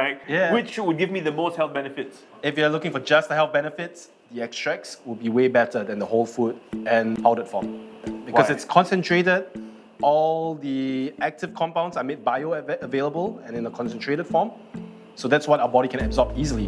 extract. Yeah. Which would give me the most health benefits? If you're looking for just the health benefits, the extracts will be way better than the whole food and powdered form. Because Why? it's concentrated, all the active compounds are made bioavailable and in a concentrated form. So that's what our body can absorb easily.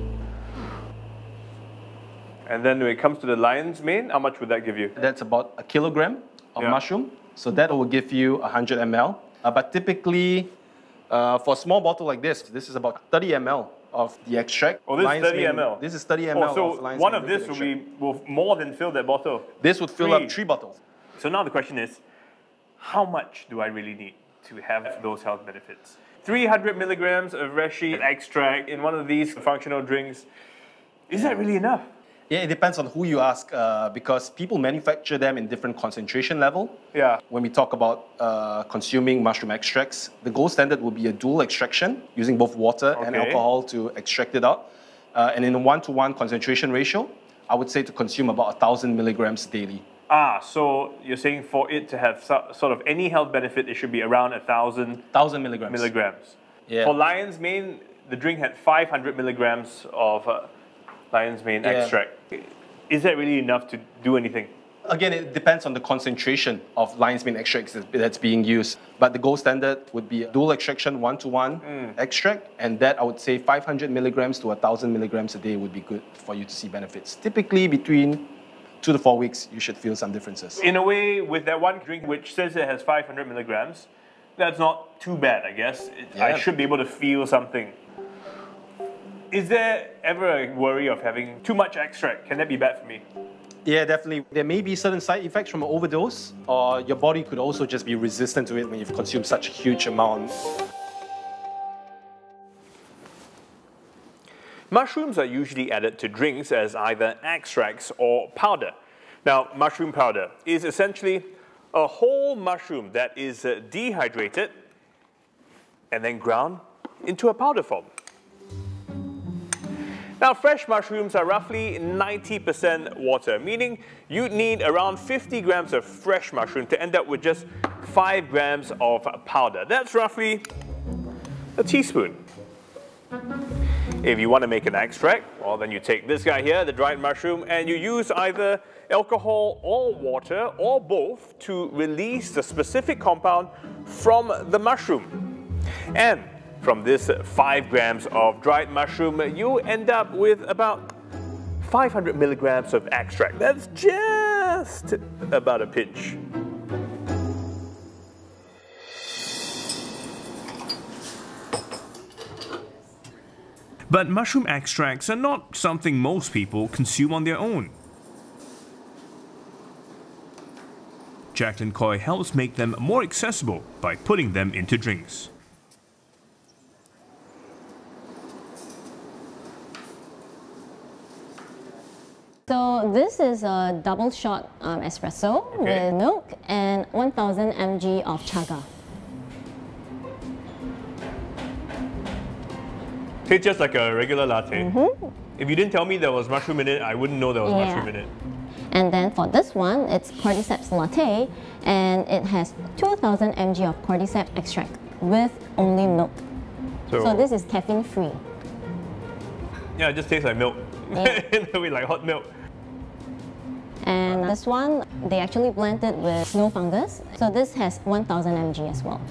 And then when it comes to the lion's mane, how much would that give you? That's about a kilogram of mushroom. So that will give you 100 ml. But typically, for a small bottle like this is about 30 ml of the extract. Oh, this Lion's is 30 mane. ml? This is 30 ml so of lion's one mane of this liquid will extract. will more than fill that bottle. This would fill up 3 bottles. So now the question is, how much do I really need to have those health benefits? 300 milligrams of reishi extract in one of these functional drinks, is that really enough? Yeah, it depends on who you ask because people manufacture them in different concentration level. Yeah. When we talk about consuming mushroom extracts, the gold standard would be a dual extraction using both water and alcohol to extract it out. And in a 1-to-1 concentration ratio, I would say to consume about 1,000 milligrams daily. So you're saying for it to have sort of any health benefit, it should be around 1,000 milligrams. Yeah. For lion's mane, the drink had 500 milligrams of lion's mane extract. Is that really enough to do anything? Again, it depends on the concentration of lion's mane extracts that's being used. But the gold standard would be a dual extraction 1-to-1 extract, and that I would say 500 milligrams to 1,000 milligrams a day would be good for you to see benefits. Typically between 2 to 4 weeks, you should feel some differences. In a way, with that one drink which says it has 500 milligrams, that's not too bad, I guess. I should be able to feel something. Is there ever a worry of having too much extract? Can that be bad for me? Yeah, definitely. There may be certain side effects from an overdose, or your body could also just be resistant to it when you've consumed such a huge amount. Mushrooms are usually added to drinks as either extracts or powder. Now, mushroom powder is essentially a whole mushroom that is dehydrated and then ground into a powder form. Now, fresh mushrooms are roughly 90% water, meaning you'd need around 50 grams of fresh mushroom to end up with just 5 grams of powder. That's roughly a teaspoon. If you want to make an extract, well, then you take this guy here, the dried mushroom, and you use either alcohol or water or both to release the specific compound from the mushroom. And from this 5 grams of dried mushroom, you end up with about 500 milligrams of extract. That's just about a pinch. But mushroom extracts are not something most people consume on their own. Jacqueline Koy helps make them more accessible by putting them into drinks. So this is a double shot espresso with milk and 1000 mg of chaga. Tastes just like a regular latte. If you didn't tell me there was mushroom in it, I wouldn't know there was mushroom in it. And then for this one, it's cordyceps latte, and it has 2000 mg of cordyceps extract with only milk. So this is caffeine free. Yeah, it just tastes like milk. Yeah. In a way, like hot milk. And this one, they actually blend it with snow fungus. So this has 1000 mg as well.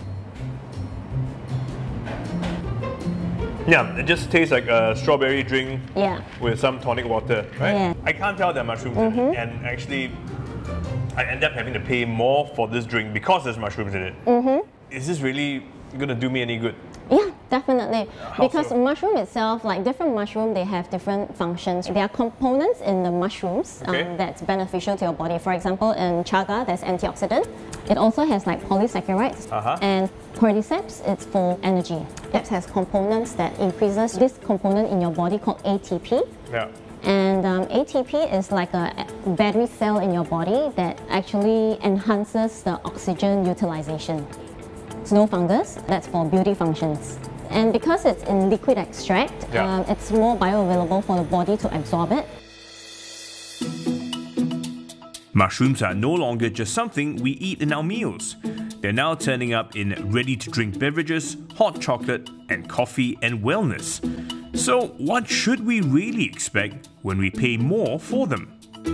Yeah, it just tastes like a strawberry drink with some tonic water, right? Yeah. I can't tell there are mushrooms in it. And actually, I end up having to pay more for this drink because there's mushrooms in it. Is this really going to do me any good? Yeah, definitely. Because so? mushroom itself, like different mushroom, they have different functions. There are components in the mushrooms that's beneficial to your body. For example, in chaga, there's antioxidant. It also has like polysaccharides. And cordyceps, it's for energy. It has components that increases this component in your body called ATP. Yeah. And ATP is like a battery cell in your body that actually enhances the oxygen utilization. Snow fungus, that's for beauty functions. And because it's in liquid extract, it's more bioavailable for the body to absorb it. Mushrooms are no longer just something we eat in our meals. They're now turning up in ready-to-drink beverages, hot chocolate, and coffee and wellness. So what should we really expect when we pay more for them?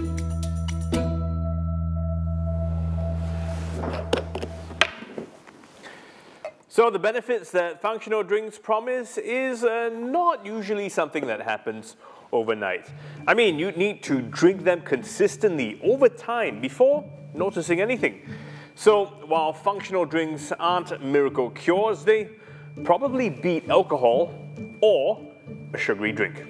So the benefits that functional drinks promise is not usually something that happens overnight. I mean, you need to drink them consistently over time before noticing anything. So while functional drinks aren't miracle cures, they probably beat alcohol or a sugary drink.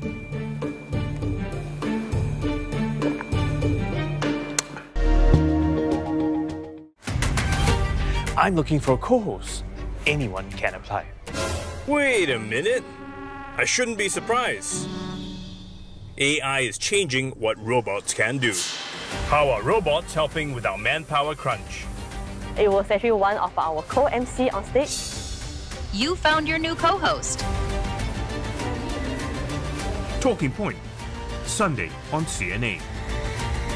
I'm looking for a co-host. Anyone can apply. Wait a minute. I shouldn't be surprised. AI is changing what robots can do. How are robots helping with our manpower crunch? It was actually one of our co-MC on stage. You found your new co-host. Talking Point, Sunday on CNA.